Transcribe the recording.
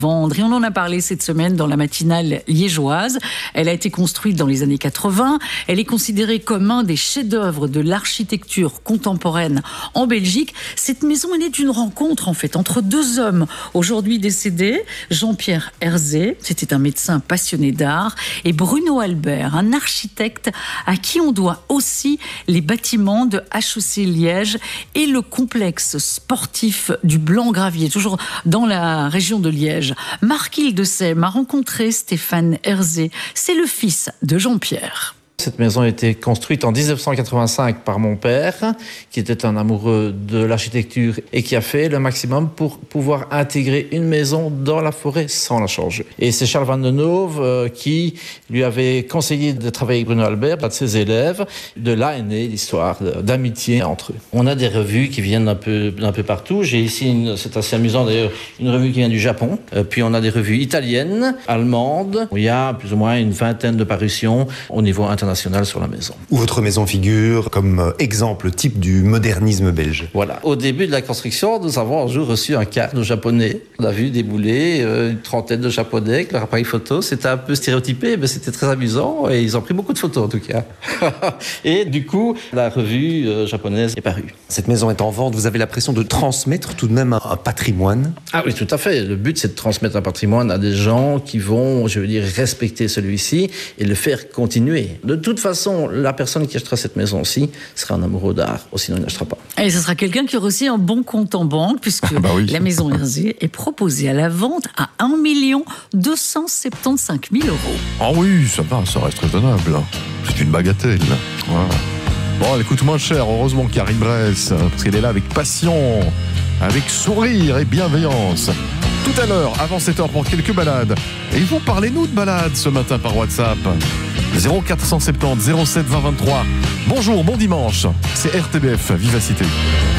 Vendre. Et on en a parlé cette semaine dans la matinale liégeoise. Elle a été construite dans les années 80. Elle est considérée comme un des chefs-d'œuvre de l'architecture contemporaine en Belgique. Cette maison est née d'une rencontre, en fait, entre deux hommes aujourd'hui décédés. Jean-Pierre Herzé, c'était un médecin passionné d'art, et Bruno Albert, un architecte à qui on doit aussi les bâtiments de HEC Liège et le complexe sportif du Blanc-Gravier, toujours dans la région de Liège. Marc Hildesheim a rencontré Stéphane Herzé. C'est le fils de Jean-Pierre. Cette maison a été construite en 1985 par mon père, qui était un amoureux de l'architecture et qui a fait le maximum pour pouvoir intégrer une maison dans la forêt sans la changer. Et c'est Charles Van den Hove qui lui avait conseillé de travailler avec Bruno Albert, un de ses élèves. De là est née l'histoire d'amitié entre eux. On a des revues qui viennent d'un peu partout. J'ai ici, c'est assez amusant d'ailleurs, une revue qui vient du Japon. Puis on a des revues italiennes, allemandes. Il y a plus ou moins une vingtaine de parutions au niveau international sur la maison. Où votre maison figure comme exemple type du modernisme belge. Voilà. Au début de la construction, nous avons un jour reçu un quart de japonais. On a vu débouler une trentaine de japonais avec leur appareil photo. C'était un peu stéréotypé, mais c'était très amusant et ils ont pris beaucoup de photos en tout cas. Et du coup, la revue japonaise est parue. Cette maison est en vente. Vous avez l'impression de transmettre tout de même un patrimoine? Ah oui, tout à fait. Le but, c'est de transmettre un patrimoine à des gens qui vont, respecter celui-ci et le faire continuer. De toute façon, la personne qui achètera cette maison-ci sera un amoureux d'art, ou sinon il n'achètera pas. Et ce sera quelqu'un qui aura aussi un bon compte en banque, puisque la maison Herzé est proposée à la vente à 1 275 000 €. Ah oui, ça va, ça reste raisonnable. C'est une bagatelle. Voilà. Bon, elle coûte moins cher, heureusement, Karine Bress, parce qu'elle est là avec passion, avec sourire et bienveillance. Tout à l'heure, avant 7h, pour quelques balades. Et vous, parlez-nous de balades ce matin par WhatsApp. 0470 07 20 23. Bonjour, bon dimanche. C'est RTBF, Vivacité.